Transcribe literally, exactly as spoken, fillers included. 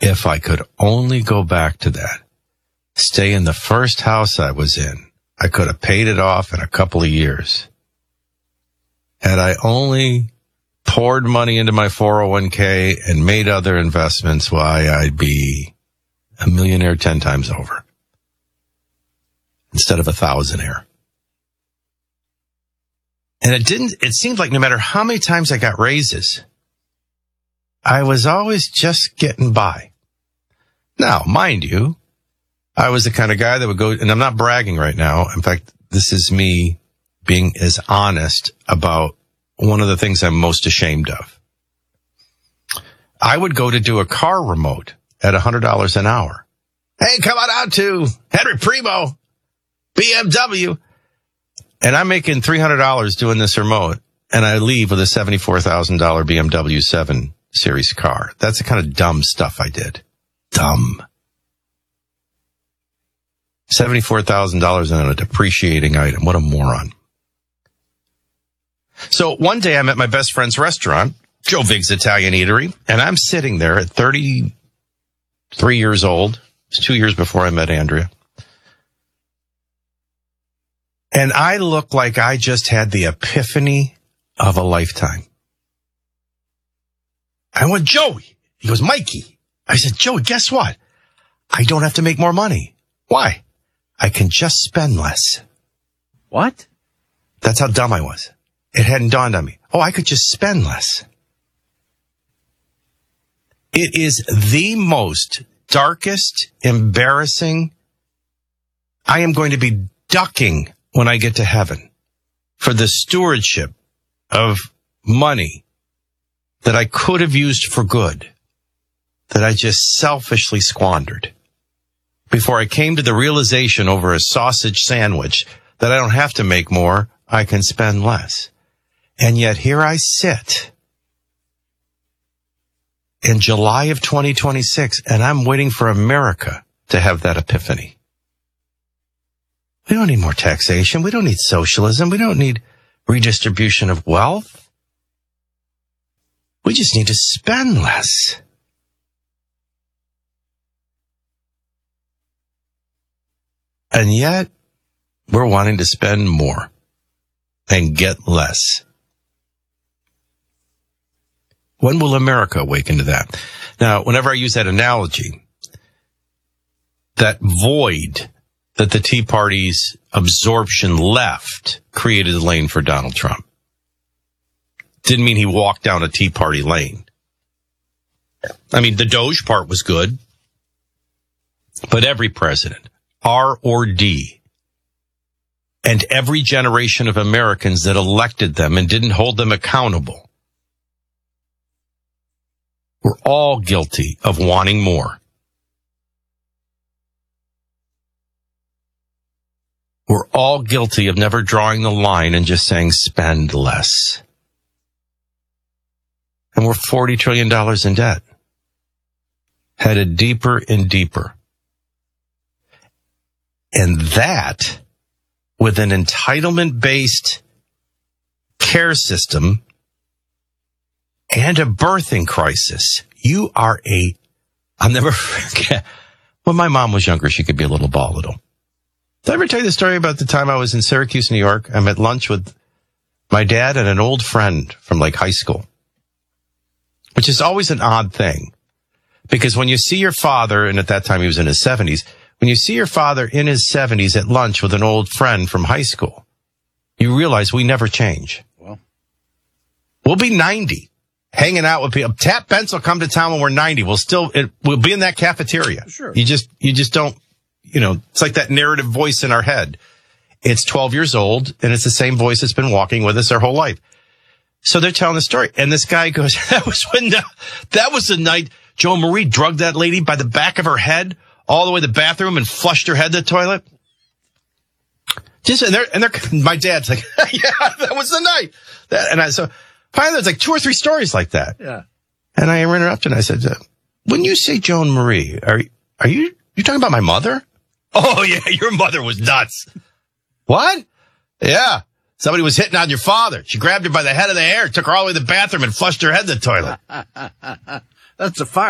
if I could only go back to that, stay in the first house I was in, I could have paid it off in a couple of years. Had I only poured money into my four oh one k and made other investments, why, I'd be a millionaire ten times over instead of a thousandaire. And it didn't, it seemed like no matter how many times I got raises, I was always just getting by. Now, mind you, I was the kind of guy that would go, and I'm not bragging right now. In fact, this is me being as honest about one of the things I'm most ashamed of. I would go to do a car remote at one hundred dollars an hour. Hey, come on out to Henry Primo, B M W. And I'm making three hundred dollars doing this remote, and I leave with a seventy-four thousand dollars B M W seven Series car. That's the kind of dumb stuff I did. Dumb. seventy-four thousand dollars on a depreciating item. What a moron. So one day I'm at my best friend's restaurant, Joe Vig's Italian Eatery, and I'm sitting there at thirty-three years old. It's two years before I met Andrea. And I look like I just had the epiphany of a lifetime. I went, Joey. He goes, Mikey. I said, Joey, guess what? I don't have to make more money. Why? I can just spend less. What? That's how dumb I was. It hadn't dawned on me. Oh, I could just spend less. It is the most darkest, embarrassing. I am going to be ducking when I get to heaven for the stewardship of money that I could have used for good, that I just selfishly squandered before I came to the realization over a sausage sandwich that I don't have to make more, I can spend less. And yet here I sit in July of twenty twenty-six, and I'm waiting for America to have that epiphany. We don't need more taxation. We don't need socialism. We don't need redistribution of wealth. We just need to spend less. And yet, we're wanting to spend more and get less. When will America awaken to that? Now, whenever I use that analogy, that void that the Tea Party's absorption left created a lane for Donald Trump. Didn't mean he walked down a Tea Party lane. I mean, the Doge part was good, but every president, R or D, and every generation of Americans that elected them and didn't hold them accountable were all guilty of wanting more. We're all guilty of never drawing the line and just saying spend less. And we're forty trillion dollars in debt, headed deeper and deeper. And that, with an entitlement-based care system and a birthing crisis, you are a, I'll never forget, when my mom was younger, she could be a little volatile. Did I ever tell you the story about the time I was in Syracuse, New York? I'm at lunch with my dad and an old friend from like high school, which is always an odd thing. Because when you see your father, and at that time he was in his seventies, when you see your father in his seventies at lunch with an old friend from high school, you realize we never change. Well, we'll be ninety, hanging out with people. Tap Bents will come to town when we're ninety. We'll still, it, we'll be in that cafeteria. Sure. You just, you just don't, you know, it's like that narrative voice in our head. It's twelve years old, and it's the same voice that's been walking with us our whole life. So they're telling the story, and this guy goes, that was when, the, that was the night Joe Marie drugged that lady by the back of her head all the way to the bathroom and flushed her head in the toilet. Just, and they're, and they're, my dad's like, yeah, that was the night. That, and I, so finally there's like two or three stories like that. Yeah. And I interrupted and I said, when you say Joan Marie, are, are you, you talking about my mother? Oh yeah, your mother was nuts. What? Yeah. Somebody was hitting on your father. She grabbed her by the head of the hair, took her all the way to the bathroom and flushed her head in the toilet. That's a fire.